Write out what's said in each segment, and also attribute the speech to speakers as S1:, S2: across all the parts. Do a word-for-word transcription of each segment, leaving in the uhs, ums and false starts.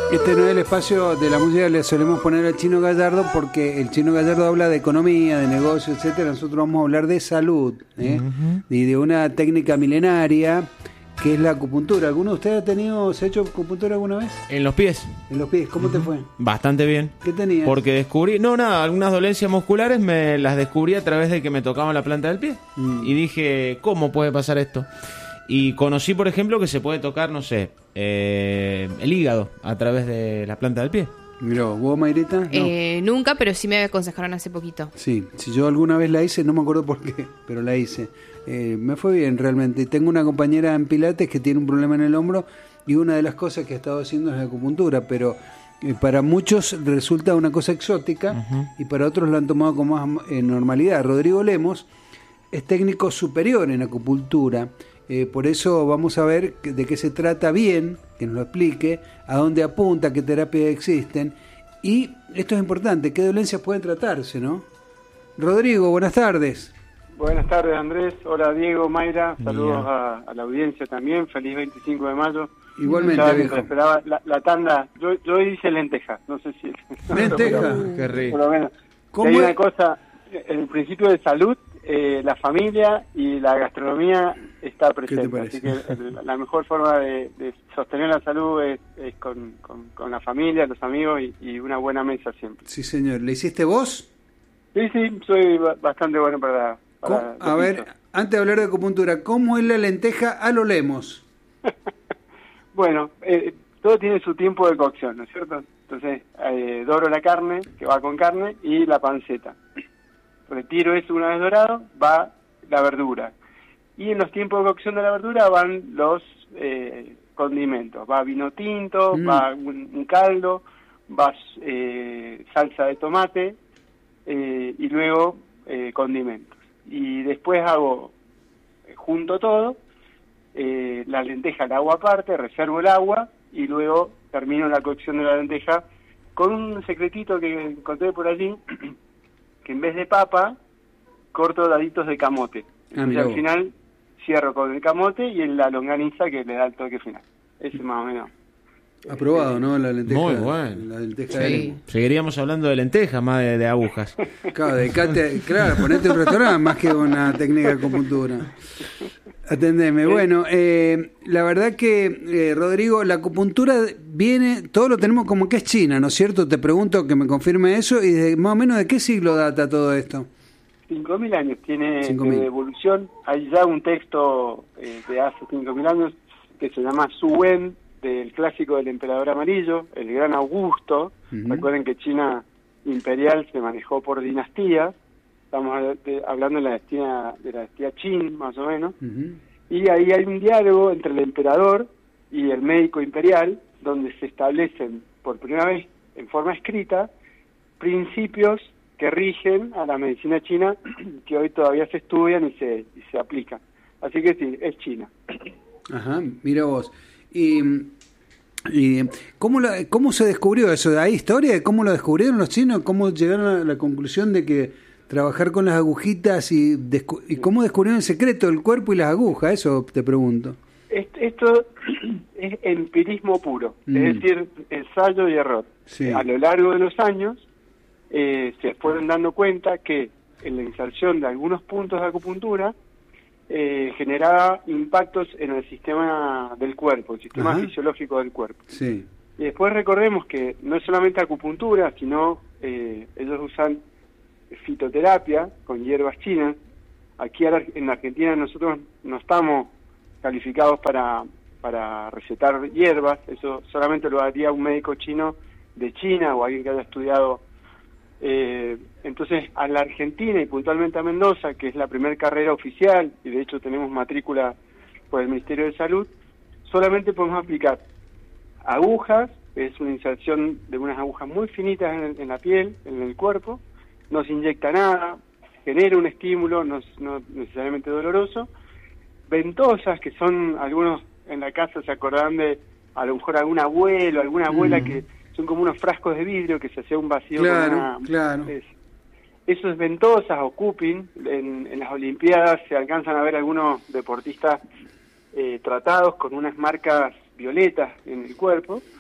S1: Este no es el espacio de la música que le solemos poner al Chino Gallardo, porque el Chino Gallardo habla de economía, de negocio, etcétera. Nosotros vamos a hablar de salud, ¿eh? Uh-huh. Y de una técnica milenaria que es la acupuntura. ¿Alguno de ustedes ha tenido, se ha hecho acupuntura alguna vez?
S2: En los pies.
S1: En los pies, ¿cómo uh-huh. te fue?
S2: Bastante bien.
S1: ¿Qué tenías?
S2: Porque descubrí, no, nada, algunas dolencias musculares me las descubrí a través de que me tocaban la planta del pie. Mm. Y dije, ¿cómo puede pasar esto? Y conocí, por ejemplo, que se puede tocar, no sé, eh, el hígado a través de la planta del pie.
S1: Mirá, ¿vos, Mayrita? No.
S3: Eh, nunca, pero sí me aconsejaron hace poquito.
S1: Sí, si yo alguna vez la hice, no me acuerdo por qué, pero la hice. Eh, me fue bien realmente. Tengo una compañera en Pilates que tiene un problema en el hombro y una de las cosas que ha estado haciendo es la acupuntura, pero eh, para muchos resulta una cosa exótica uh-huh. y para otros lo han tomado con más eh, normalidad. Rodrigo Lemos es técnico superior en acupuntura. Eh, por eso vamos a ver de qué se trata bien, que nos lo explique, a dónde apunta, qué terapias existen. Y esto es importante, qué dolencias pueden tratarse, ¿no? Rodrigo, buenas tardes.
S4: Buenas tardes, Andrés. Hola, Diego, Mayra. Saludos a, a la audiencia también. Feliz veinticinco de mayo.
S1: Igualmente,
S4: ya,
S1: viejo.
S4: Esperaba la, la tanda. Yo, yo hice lenteja. No sé si...
S1: ¿Lenteja?
S4: pero,
S2: Qué rico.
S4: Por lo menos.
S1: ¿Cómo
S4: hay
S1: es?
S4: una cosa, el principio de salud, eh, la familia y la gastronomía está presente. Así que el, la mejor forma de, de sostener la salud es, es con, con, con la familia, los amigos y, y una buena mesa siempre.
S1: Sí, señor. ¿Le hiciste vos?
S4: Sí, sí, soy bastante bueno para... para
S1: a ver, antes de hablar de acupuntura, ¿cómo es la lenteja a lo Lemos?
S4: Bueno, eh, todo tiene su tiempo de cocción, ¿no es cierto? Entonces, eh, doro la carne, que va con carne, y la panceta. Retiro eso una vez dorado, va la verdura. Y en los tiempos de cocción de la verdura van los eh, condimentos. Va vino tinto, mm. va un, un caldo, va eh, salsa de tomate, eh, y luego eh, condimentos. Y después hago, eh, junto todo, eh, la lenteja, el agua aparte, reservo el agua y luego termino la cocción de la lenteja con un secretito que encontré por allí, que en vez de papa, corto daditos de camote. Entonces, ah, al final cierro con el camote y la longaniza que le da el toque final. Ese más o menos.
S1: Aprobado, ¿no? La lenteja.
S2: Muy bueno.
S1: La lenteja
S2: sí.
S1: de...
S2: Seguiríamos hablando de lentejas más de, de agujas.
S1: Claro, dedicate, claro, ponete un restaurante más que una técnica de acupuntura. Atendeme. Sí. Bueno, eh, la verdad que, eh, Rodrigo, la acupuntura viene, todo lo tenemos como que es China, ¿no es cierto? Te pregunto que me confirme eso y de, más o menos de qué siglo data todo esto.
S4: Cinco mil años tiene de evolución. Hay ya un texto eh, de hace cinco mil años que se llama Su Wen, del clásico del emperador amarillo, el gran Augusto. Uh-huh. Recuerden que China imperial se manejó por dinastías. Estamos de, hablando de la dinastía de la dinastía Qin, más o menos. Uh-huh. Y ahí hay un diálogo entre el emperador y el médico imperial, donde se establecen por primera vez en forma escrita principios que rigen a la medicina china, que hoy todavía se estudian y se, y se aplican. Así que sí, es China.
S1: Ajá, mira vos. Y, y ¿cómo, lo, ¿cómo se descubrió eso? ¿Hay historia de cómo lo descubrieron los chinos? ¿Cómo llegaron a la conclusión de que trabajar con las agujitas y, descu- y cómo descubrieron el secreto del cuerpo y las agujas? Eso te pregunto.
S4: Esto es empirismo puro, mm. es decir, ensayo y error.
S1: Sí.
S4: A lo largo de los años eh, se fueron dando cuenta que en la inserción de algunos puntos de acupuntura Eh, generaba impactos en el sistema del cuerpo, el sistema Ajá. fisiológico del cuerpo.
S1: Sí.
S4: Y después recordemos que no es solamente acupuntura, sino eh, ellos usan fitoterapia con hierbas chinas. Aquí en Argentina nosotros no estamos calificados para, para recetar hierbas, eso solamente lo haría un médico chino de China o alguien que haya estudiado. Eh, entonces a la Argentina y puntualmente a Mendoza, que es la primera carrera oficial y de hecho tenemos matrícula por el Ministerio de Salud, solamente podemos aplicar agujas, es una inserción de unas agujas muy finitas en, en la piel, en el cuerpo, no se inyecta nada, genera un estímulo, no, no necesariamente doloroso, ventosas, que son algunos en la casa se acordarán de a lo mejor algún abuelo, alguna abuela mm. que son como unos frascos de vidrio que se hacía un vacío
S1: claro,
S4: con una...
S1: Claro,
S4: es, Esos ventosas o cupping, en, en las Olimpiadas se alcanzan a ver algunos deportistas eh, tratados con unas marcas violetas en el cuerpo.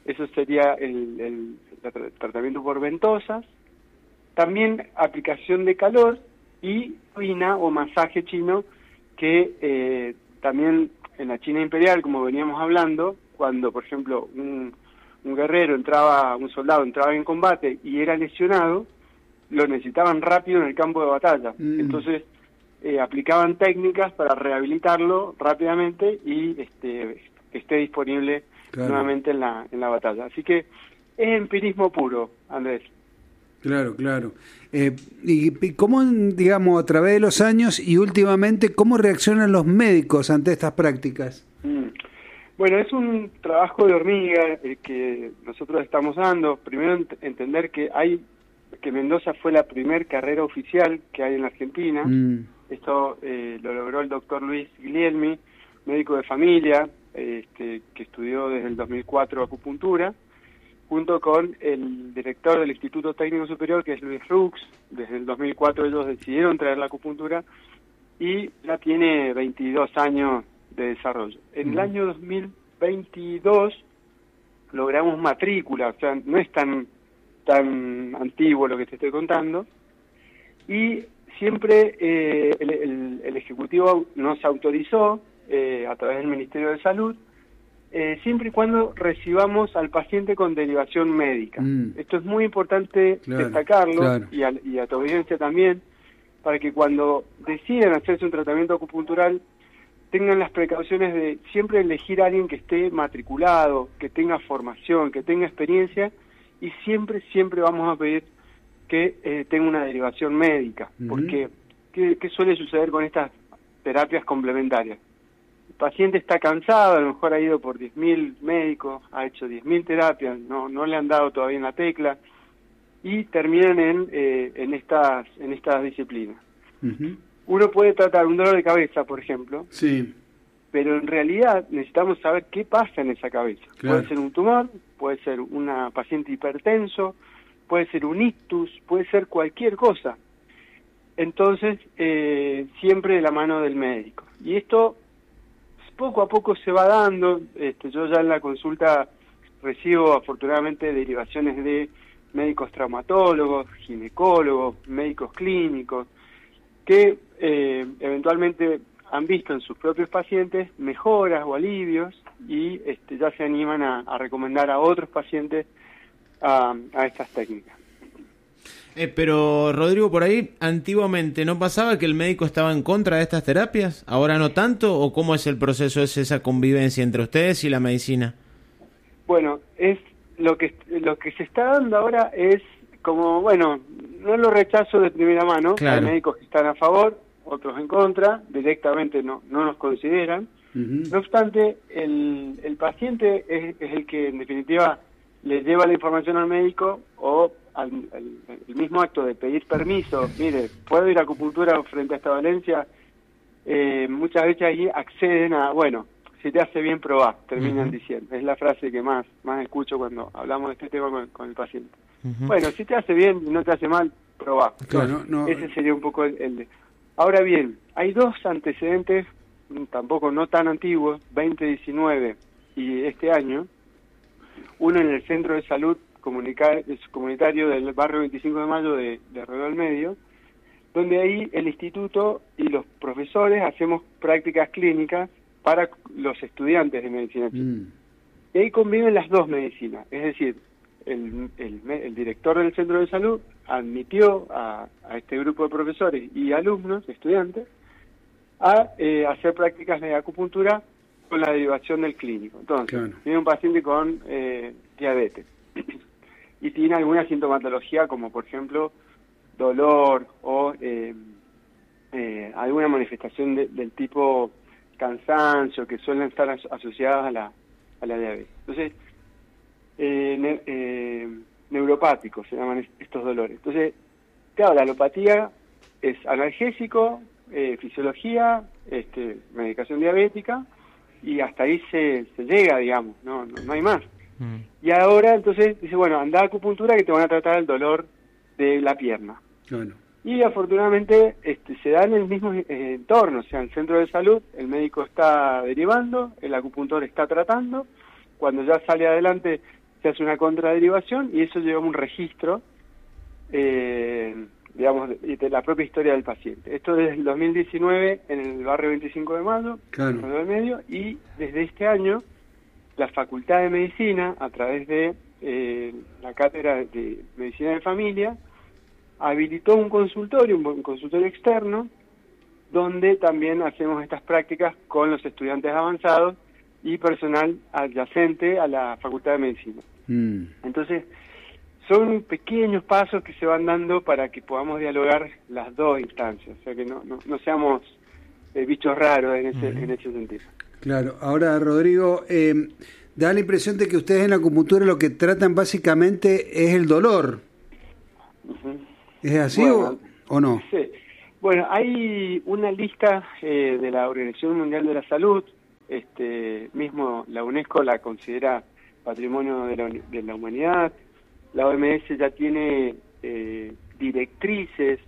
S4: eso sería el, el, el tratamiento por ventosas. También aplicación de calor y ruina o masaje chino, que eh, también en la China imperial, como veníamos hablando, cuando por ejemplo un, un guerrero entraba, un soldado entraba en combate y era lesionado, lo necesitaban rápido en el campo de batalla. Mm. Entonces eh, aplicaban técnicas para rehabilitarlo rápidamente y este, que esté disponible claro. nuevamente en la, en la batalla. Así que es empirismo puro, Andrés.
S1: Claro, claro. Eh, y cómo, digamos, a través de los años y últimamente, ¿cómo reaccionan los médicos ante estas prácticas?
S4: Mm. Bueno, es un trabajo de hormiga el que nosotros estamos dando. Primero ent- entender que hay que Mendoza fue la primer carrera oficial que hay en la Argentina. Mm. Esto eh, lo logró el doctor Luis Guglielmi, médico de familia, este, que estudió desde el dos mil cuatro acupuntura, junto con el director del Instituto Técnico Superior, que es Luis Rux. Desde el dos mil cuatro ellos decidieron traer la acupuntura y ya tiene veintidós años de desarrollo. En mm. el año dos mil veintidós logramos matrícula, o sea, no es tan, tan antiguo lo que te estoy contando, y siempre eh, el, el, el Ejecutivo nos autorizó, eh, a través del Ministerio de Salud, Eh, siempre y cuando recibamos al paciente con derivación médica. Mm. Esto es muy importante claro, destacarlo, claro. Y, a, y a tu audiencia también, para que cuando deciden hacerse un tratamiento acupuntural tengan las precauciones de siempre elegir a alguien que esté matriculado, que tenga formación, que tenga experiencia, y siempre, siempre vamos a pedir que eh, tenga una derivación médica, mm-hmm. porque ¿qué, qué suele suceder con estas terapias complementarias? El paciente está cansado, a lo mejor ha ido por diez mil médicos, ha hecho diez mil terapias, no no le han dado todavía en la tecla, y terminan en eh, en estas en estas disciplinas. Uh-huh. Uno puede tratar un dolor de cabeza, por ejemplo,
S1: sí,
S4: pero en realidad necesitamos saber qué pasa en esa cabeza. Claro. Puede ser un tumor, puede ser una paciente hipertenso, puede ser un ictus, puede ser cualquier cosa. Entonces, eh, siempre de la mano del médico. Y esto poco a poco se va dando. Este, yo ya en la consulta recibo afortunadamente derivaciones de médicos traumatólogos, ginecólogos, médicos clínicos, que eh, eventualmente han visto en sus propios pacientes mejoras o alivios y este, ya se animan a, a recomendar a otros pacientes a, a estas técnicas.
S2: Eh, pero, Rodrigo, por ahí, antiguamente, ¿no pasaba que el médico estaba en contra de estas terapias? ¿Ahora no tanto? ¿O cómo es el proceso, es esa convivencia entre ustedes y la medicina?
S4: Bueno, es lo que lo que se está dando ahora es como, bueno, no lo rechazo de primera mano. Claro. Hay médicos que están a favor, otros en contra, directamente no no nos consideran. Uh-huh. No obstante, el, el paciente es, es el que, en definitiva, le lleva la información al médico o al, al el mismo acto de pedir permiso. Mire, ¿puedo ir a acupuntura frente a esta dolencia? Eh, muchas veces ahí acceden a, bueno, si te hace bien, probá, terminan uh-huh. diciendo. Es la frase que más más escucho cuando hablamos de este tema con, con el paciente. Uh-huh. Bueno, si te hace bien y no te hace mal, probá.
S1: Claro, no,
S4: Ese sería un poco el, el de... Ahora bien, hay dos antecedentes, tampoco no tan antiguos, veinte diecinueve y este año. Uno en el Centro de Salud Comunitario del barrio veinticinco de mayo de, de Río del Medio, donde ahí el instituto y los profesores hacemos prácticas clínicas para los estudiantes de medicina china. Mm. Y ahí conviven las dos medicinas, es decir, el, el, el director del centro de salud admitió a, a este grupo de profesores y alumnos, estudiantes, a eh, hacer prácticas de acupuntura con la derivación del clínico. Entonces, claro. Tiene un paciente con eh, diabetes y tiene alguna sintomatología como, por ejemplo, dolor o eh, eh, alguna manifestación de, del tipo cansancio que suelen estar as- asociadas a la, a la diabetes. Entonces, eh, ne- eh, neuropáticos se llaman est- estos dolores. Entonces, claro, la alopatía es analgésico, eh, fisiología, este, medicación diabética, y hasta ahí se, se llega, digamos, no, no, no hay más. Mm. Y ahora, entonces, dice, bueno, anda a acupuntura que te van a tratar el dolor de la pierna.
S1: Bueno.
S4: Y afortunadamente este, se da en el mismo eh, entorno, o sea, en el centro de salud, el médico está derivando, el acupuntor está tratando, cuando ya sale adelante se hace una contraderivación y eso lleva a un registro, eh, digamos, de, de la propia historia del paciente. Esto desde el dos mil diecinueve en el barrio veinticinco de mayo,
S1: Claro.
S4: en el medio, y desde este año la Facultad de Medicina, a través de eh, la Cátedra de Medicina de Familia, habilitó un consultorio, un consultorio externo, donde también hacemos estas prácticas con los estudiantes avanzados y personal adyacente a la Facultad de Medicina.
S1: Mm.
S4: Entonces, son pequeños pasos que se van dando para que podamos dialogar las dos instancias, o sea que no, no, no seamos eh, bichos raros en ese, uh-huh. en ese sentido.
S1: Claro, ahora Rodrigo, eh, da la impresión de que ustedes en la acupuntura lo que tratan básicamente es el dolor.
S4: Uh-huh.
S1: ¿Es así
S4: bueno,
S1: o, o no?
S4: Sí. Bueno, hay una lista eh, de la Organización Mundial de la Salud, este mismo la UNESCO la considera Patrimonio de la, de la Humanidad, la O M S ya tiene eh, directrices,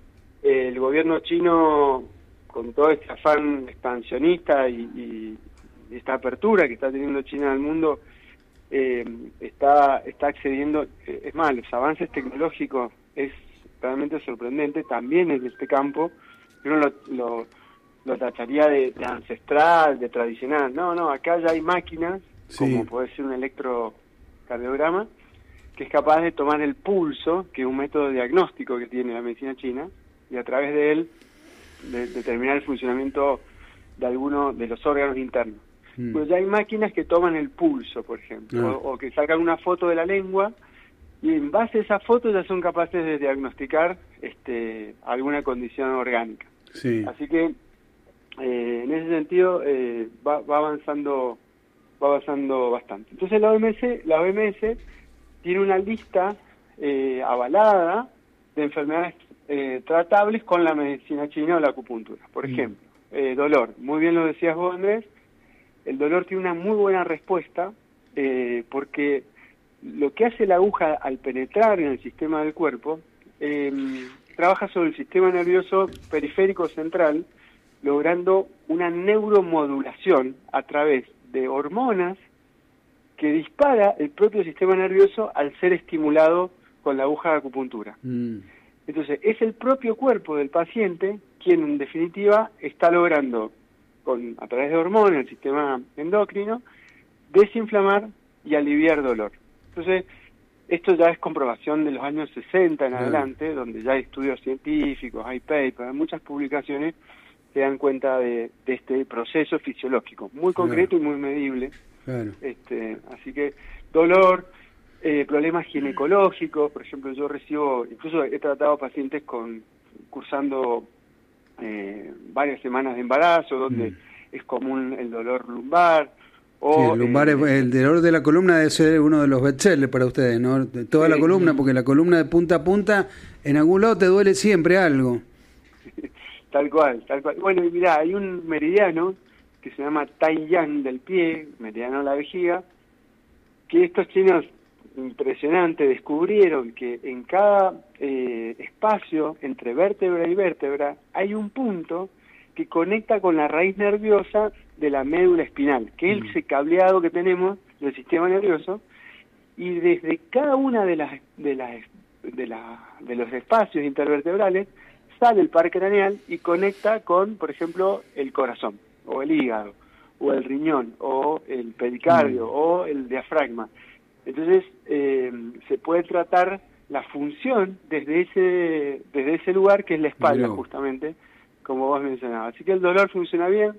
S4: el gobierno chino, con todo este afán expansionista y, y, y esta apertura que está teniendo China al mundo, eh, está, está accediendo, eh, es más, los avances tecnológicos es realmente sorprendente también en este campo. Uno lo, lo, lo tacharía de, de ancestral, de tradicional. No, no, acá ya hay máquinas, sí, como puede ser un electrocardiograma, que es capaz de tomar el pulso, que es un método diagnóstico que tiene la medicina china, y a través de él de, determinar el funcionamiento de alguno de los órganos internos. Mm. Pues ya hay máquinas que toman el pulso, por ejemplo, ah. o, o que sacan una foto de la lengua, y en base a esa foto ya son capaces de diagnosticar este, alguna condición orgánica.
S1: Sí.
S4: Así que eh, en ese sentido eh, va, va avanzando va avanzando bastante. Entonces la O M S, la O M S tiene una lista eh, avalada de enfermedades eh, tratables con la medicina china o la acupuntura. Por ejemplo, eh, dolor. Muy bien lo decías vos, Andrés. El dolor tiene una muy buena respuesta eh, porque lo que hace la aguja al penetrar en el sistema del cuerpo, eh, trabaja sobre el sistema nervioso periférico central, logrando una neuromodulación a través de hormonas que dispara el propio sistema nervioso al ser estimulado con la aguja de acupuntura. Mm. Entonces, es el propio cuerpo del paciente quien, en definitiva, está logrando, con a través de hormonas, el sistema endocrino, desinflamar y aliviar dolor. Entonces, esto ya es comprobación de los años sesenta en adelante, claro, donde ya hay estudios científicos, hay papers, hay muchas publicaciones que dan cuenta de, de este proceso fisiológico, muy concreto, claro, y muy medible.
S1: Claro.
S4: Este, así que dolor, eh, problemas ginecológicos, por ejemplo, yo recibo, incluso he tratado pacientes con cursando eh, varias semanas de embarazo, donde mm. es común el dolor lumbar. O,
S1: sí, el lumbar, eh, el dolor de la columna debe ser uno de los bestsellers para ustedes, ¿no? De toda sí, la columna, porque la columna de punta a punta, en algún lado te duele siempre algo.
S4: Tal cual, tal cual. Bueno, y mirá, hay un meridiano que se llama Tai Yang del pie, meridiano de la vejiga, que estos chinos, impresionante, descubrieron que en cada eh, espacio entre vértebra y vértebra hay un punto que conecta con la raíz nerviosa de la médula espinal, que es ese cableado que tenemos del sistema nervioso, y desde cada una de las de las de, la, de los espacios intervertebrales sale el par craneal y conecta con, por ejemplo, el corazón, o el hígado, o el riñón, o el pericardio, mm. o el diafragma. Entonces, eh, se puede tratar la función desde ese desde ese lugar que es la espalda, Miró. justamente, como vos mencionabas. Así que el dolor funciona bien,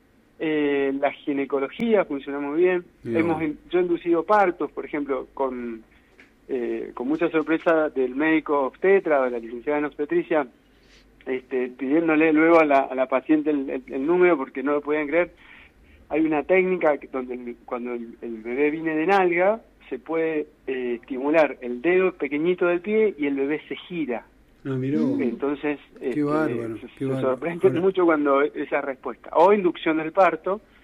S4: eh, la ginecología funciona muy bien. Miró. Hemos yo he inducido partos, por ejemplo, con eh, con mucha sorpresa del médico obstetra o de la licenciada en obstetricia, este, pidiéndole luego a la, a la paciente el, el, el número porque no lo podían creer. Hay una técnica que donde el, cuando el, el bebé viene de nalga, se puede eh, estimular el dedo pequeñito del pie y el bebé se gira.
S1: Ah, miró.
S4: Entonces,
S1: qué
S4: este,
S1: bárbaro,
S4: se,
S1: qué
S4: se
S1: bárbaro.
S4: sorprende Ahora. mucho cuando esa respuesta. O inducción del parto,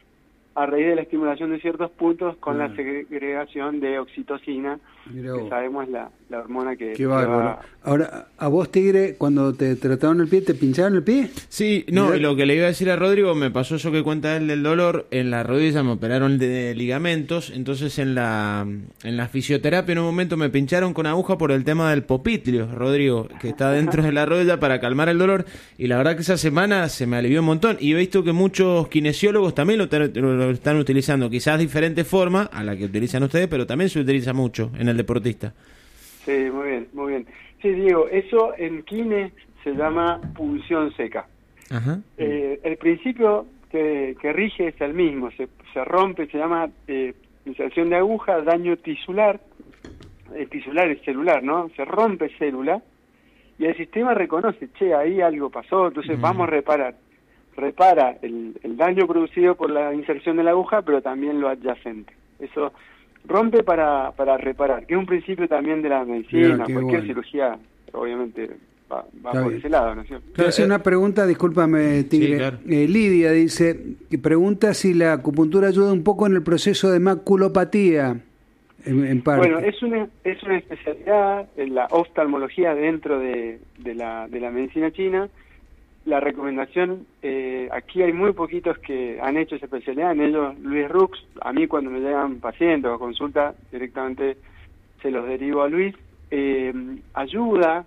S4: a raíz de la estimulación de ciertos puntos con
S1: Ah.
S4: la segregación de oxitocina,
S1: Mirá
S4: que
S1: vos.
S4: sabemos es la, la hormona que,
S1: Qué
S4: que
S1: bárbaro.
S4: va-
S1: Ahora, ¿a vos, Tigre, cuando te trataron el pie, te pincharon el pie?
S2: Sí, no,
S1: Mirá.
S2: y lo que le iba a decir a Rodrigo, me pasó eso que cuenta él del dolor, en la rodilla me operaron de ligamentos, entonces en la en la fisioterapia en un momento me pincharon con aguja por el tema del popitlio, Rodrigo, que está dentro de la rodilla para calmar el dolor, y la verdad que esa semana se me alivió un montón, y he visto que muchos kinesiólogos también lo, te- lo están utilizando, quizás diferente forma a la que utilizan ustedes, pero también se utiliza mucho en el deportista.
S4: Sí, muy bien, muy bien. Sí, Diego, eso en kine se llama punción seca.
S2: Ajá.
S4: Eh, el principio que, que rige es el mismo, se, se rompe, se llama eh, inserción de aguja, daño tisular, el tisular es celular, ¿no? Se rompe célula y el sistema reconoce, che, ahí algo pasó, entonces
S2: Mm.
S4: vamos a reparar. Repara el, el daño producido por la inserción de la aguja, pero también lo adyacente. Eso rompe para, para reparar, que es un principio también de la medicina,
S1: Mirá, qué
S4: cualquier
S1: bueno.
S4: cirugía, obviamente, va, va
S1: Está
S4: por
S1: bien.
S4: ese lado, ¿no es cierto?
S1: Quiero hacer una pregunta, discúlpame, Tigre.
S2: Sí, claro.
S1: Eh, Lidia dice, que pregunta si la acupuntura ayuda un poco en el proceso de maculopatía, en, en parte.
S4: Bueno, es una es una especialidad en la oftalmología dentro de, de la de la medicina china. La recomendación, eh, aquí hay muy poquitos que han hecho esa especialidad, en ellos Luis Rux. A mí cuando me llegan pacientes o consulta, directamente se los derivo a Luis. Eh, ayuda,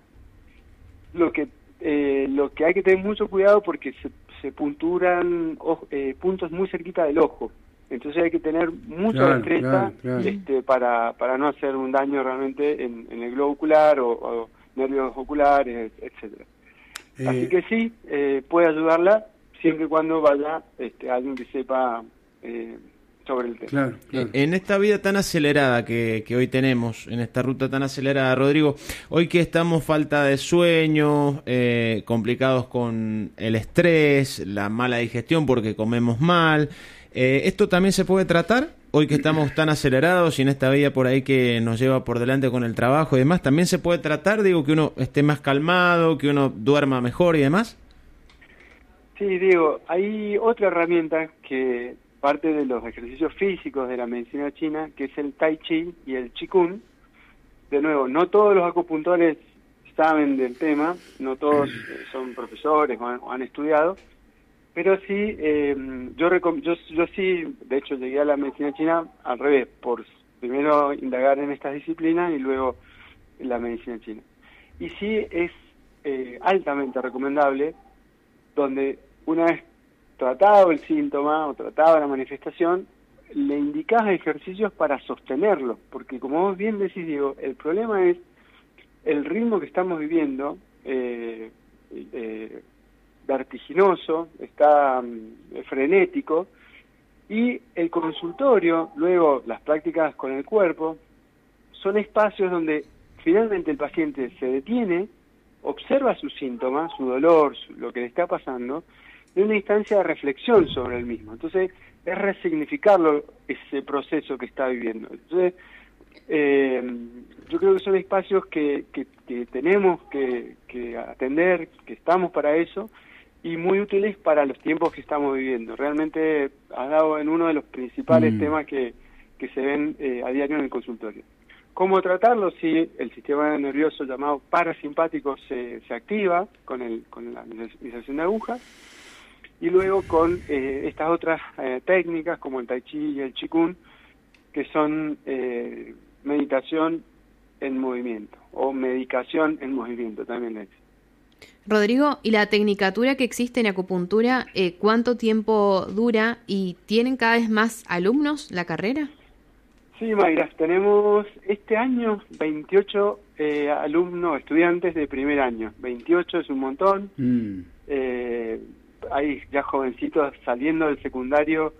S4: lo que eh, lo que hay que tener mucho cuidado porque se, se punturan oj- eh, puntos muy cerquita del ojo. Entonces hay que tener mucha
S1: Claro,
S4: destreza
S1: claro, claro.
S4: este, para, para no hacer un daño realmente en, en el globo ocular o, o nervios oculares, etcétera.
S1: Eh,
S4: Así que sí, eh, puede ayudarla siempre y cuando vaya este, alguien que sepa eh, sobre el tema.
S1: Claro, claro.
S2: Eh, En esta vida tan acelerada que, que hoy tenemos, en esta ruta tan acelerada, Rodrigo, hoy que estamos falta de sueño, eh, complicados con el estrés, la mala digestión porque comemos mal, eh, ¿esto también se puede tratar? Hoy que estamos tan acelerados y en esta vida por ahí que nos lleva por delante con el trabajo y demás, ¿también se puede tratar? Digo, que uno esté más calmado, que uno duerma mejor y demás.
S4: Sí, Diego, hay otra herramienta que parte de los ejercicios físicos de la medicina china, que es el Tai Chi y el Qigong. De nuevo, no todos los acupuntores saben del tema, no todos eh, son profesores o han, o han estudiado, pero sí, eh, yo, recom- yo yo sí, de hecho llegué a la medicina china al revés, por primero indagar en estas disciplinas y luego en la medicina china. Y sí es eh, altamente recomendable, donde una vez tratado el síntoma o tratado la manifestación, le indicás ejercicios para sostenerlo, porque como vos bien decís, Diego, el problema es el ritmo que estamos viviendo, eh, eh, vertiginoso, está mm, frenético, y el consultorio, luego las prácticas con el cuerpo, son espacios donde finalmente el paciente se detiene, observa sus síntomas, su dolor, su- lo que le está pasando, de una instancia de reflexión sobre el mismo. Entonces, es resignificarlo, ese proceso que está viviendo. Entonces, eh, yo creo que son espacios que, que, que tenemos que, que atender, que estamos para eso, y muy útiles para los tiempos que estamos viviendo. Realmente has dado en uno de los principales
S1: Mm.
S4: temas que, que se ven eh, a diario en el consultorio. ¿Cómo tratarlo? Si el sistema nervioso llamado parasimpático se, se activa con, el, con la inserción de agujas, y luego con eh, estas otras eh, técnicas como el Tai Chi y el Qigong, que son eh, meditación en movimiento, o medicación en movimiento, también le dicen.
S3: Rodrigo, ¿y la tecnicatura que existe en acupuntura, eh, cuánto tiempo dura y tienen cada vez más alumnos la carrera?
S4: Sí, Mayra, tenemos este año veintiocho eh, alumnos, estudiantes de primer año. veintiocho es un montón.
S1: Mm.
S4: Eh, hay ya jovencitos saliendo del secundario,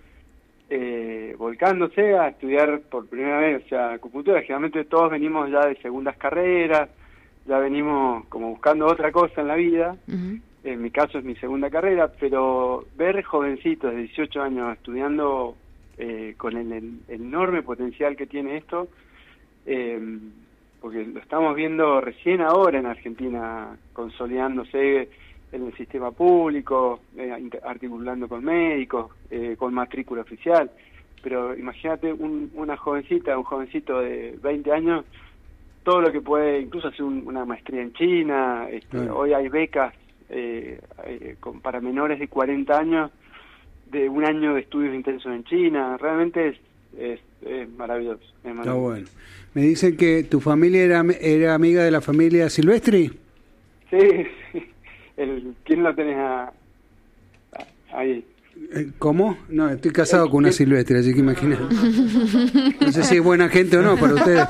S4: eh, volcándose a estudiar por primera vez, o sea, acupuntura. Generalmente todos venimos ya de segundas carreras, ya venimos como buscando otra cosa en la vida.
S3: Ujú.
S4: En mi caso es mi segunda carrera, pero ver jovencitos de dieciocho años estudiando eh, con el, el enorme potencial que tiene esto, eh, porque lo estamos viendo recién ahora en Argentina consolidándose en el sistema público, eh, articulando con médicos, eh, con matrícula oficial. Pero imagínate un, una jovencita, un jovencito de veinte años, todo lo que puede, incluso hacer un, una maestría en China. Este,
S1: Claro.
S4: Hoy hay becas eh, eh, con, para menores de cuarenta años, de un año de estudios intensos en China. Realmente es, es, es maravilloso. Es
S1: Está
S4: maravilloso.
S1: bueno. Me dicen que tu familia era, era amiga de la familia Silvestri.
S4: Sí, sí. El, ¿Quién lo tenés a, a- ahí?
S1: Eh, ¿Cómo? No, estoy casado
S4: El-
S1: con una
S4: el-
S1: Silvestri, así que imagínate. No sé si es buena gente o no para ustedes.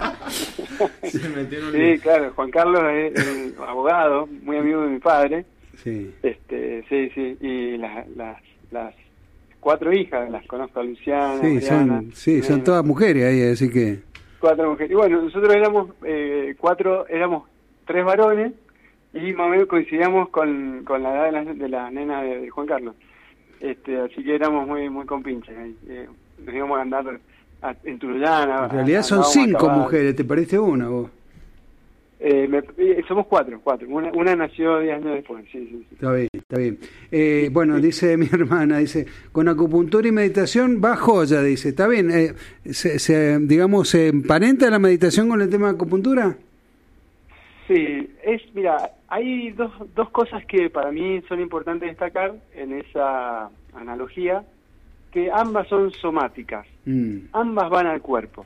S2: Se metió en un
S4: Sí,
S2: lío.
S4: claro, Juan Carlos es, es abogado, muy amigo de mi padre.
S1: Sí.
S4: Este, sí, sí, y las, las, las cuatro hijas, las conozco a Luciana,
S1: Sí,
S4: Mariana,
S1: son, sí, son
S4: Jimena,
S1: todas mujeres ahí, así que...
S4: cuatro mujeres. Y bueno, nosotros éramos eh, cuatro, éramos tres varones y más o menos coincidíamos con, con la edad de la, de la nena de, de Juan Carlos. Este, así que éramos muy muy compinches ahí. Eh, nos íbamos a andar a, en Turullana.
S1: En realidad son
S4: andábamos a
S1: cinco
S4: caballo.
S1: mujeres, ¿te parece una vos?
S4: Eh, me- eh, somos cuatro, cuatro. Una, una nació diez años después, sí, sí, sí.
S1: Está bien, está bien. Eh, bueno, dice mi hermana, dice, con acupuntura y meditación va joya, dice. ¿Está bien? Eh, se, se, digamos, ¿se emparenta la meditación con el tema de acupuntura?
S4: Sí, es, mira, hay dos, dos cosas que para mí son importantes destacar en esa analogía, que ambas son somáticas,
S1: Mm,
S4: ambas van al cuerpo.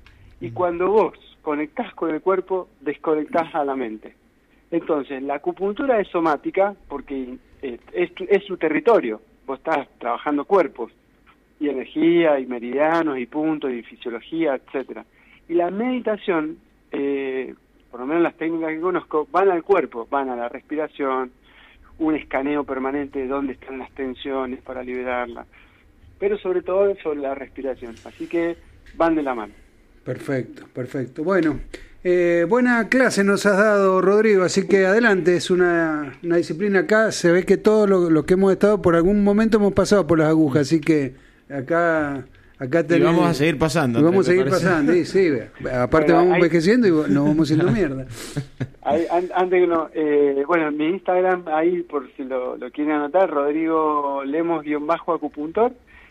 S4: Y cuando vos conectás con el cuerpo, desconectás a la mente. Entonces, la acupuntura es somática porque eh, es, tu- es su territorio. Vos estás trabajando cuerpos, y energía, y meridianos, y puntos, y fisiología, etcétera. Y la meditación, eh, por lo menos las técnicas que conozco, van al cuerpo, van a la respiración, un escaneo permanente de dónde están las tensiones para liberarla, pero sobre todo sobre la respiración. Así que van de la mano.
S1: perfecto, perfecto. Bueno, eh, buena clase nos has dado, Rodrigo, así que adelante, es una, una disciplina acá, se ve que todos los lo que hemos estado, por algún momento hemos pasado por las agujas, así que acá... Acá
S2: Y
S1: tenés-
S2: vamos a seguir pasando.
S1: Y vamos a
S2: ¿te
S1: seguir
S2: parece?
S1: pasando, sí, sí. Aparte
S4: Bueno,
S1: vamos
S4: hay-
S1: envejeciendo y nos vamos haciendo mierda.
S4: Ahí, an- antes que no, eh, bueno, mi Instagram, ahí por si lo, lo quieren anotar, Rodrigo Lemos-acupuntor,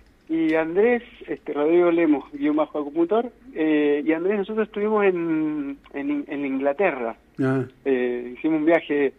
S4: y Andrés, este Rodrigo Lemos-acupuntor, eh, y Andrés, nosotros estuvimos en, en, en Inglaterra,
S1: Ah,
S4: eh, hicimos un viaje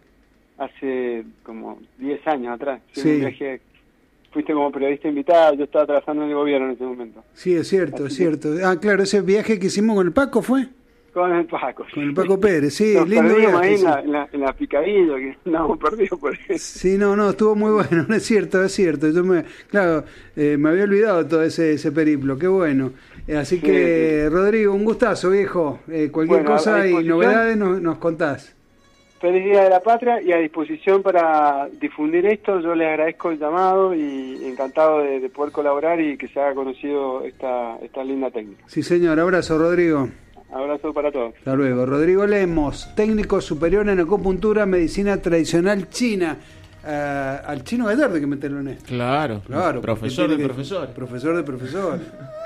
S4: hace como diez años atrás, hicimos
S1: Sí.
S4: un viaje, fuiste como periodista invitado, yo estaba trabajando en el gobierno en ese momento,
S1: sí, es cierto, es
S4: Así
S1: cierto. Ah, claro, ese viaje que hicimos con el Paco fue.
S4: con el Paco.
S1: Con el Paco Pérez, sí,
S4: Nos
S1: lindo
S4: perdimos
S1: viaje.
S4: ahí en
S1: Sí.
S4: la, en, la, en la picadilla, que andábamos perdidos por ahí.
S1: Sí, no, no, estuvo muy bueno, es cierto, es cierto. Yo me, claro, eh, me había olvidado todo ese, ese periplo, qué bueno. Eh, así
S4: Sí,
S1: que,
S4: sí.
S1: Rodrigo, un gustazo, viejo. Eh, cualquier
S4: Bueno, a
S1: cosa y
S4: disposición.
S1: novedades nos, nos contás.
S4: Feliz Día de la Patria y a disposición para difundir esto. Yo les agradezco el llamado y encantado de, de poder colaborar y que se haga conocido esta, esta linda técnica.
S1: Sí, señor, abrazo, Rodrigo.
S4: Abrazo para todos.
S1: Hasta luego. Rodrigo Lemos, técnico superior en acupuntura, medicina tradicional china. Ah, al chino Gallardo hay que meterlo en esto.
S2: Claro,
S1: Claro.
S2: profesor
S1: porque
S2: de
S1: tiene que-
S2: profesor.
S1: Profesor de profesor.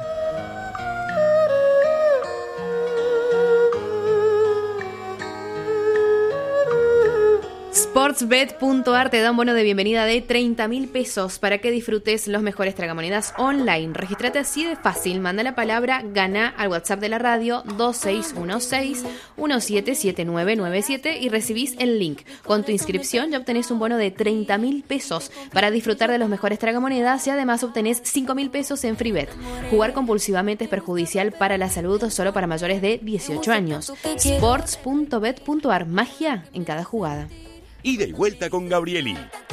S3: Sportsbet punto a r te da un bono de bienvenida de treinta mil pesos para que disfrutes los mejores tragamonedas online. Regístrate así de fácil. Manda la palabra GANA al WhatsApp de la radio dos seis uno seis uno siete siete nueve nueve siete y recibís el link. Con tu inscripción ya obtenés un bono de treinta mil pesos para disfrutar de los mejores tragamonedas y además obtenés cinco mil pesos en FreeBet. Jugar compulsivamente es perjudicial para la salud, solo para mayores de dieciocho años. Sports punto bet punto a r, magia en cada jugada.
S5: Ida y vuelta con Gabrieli.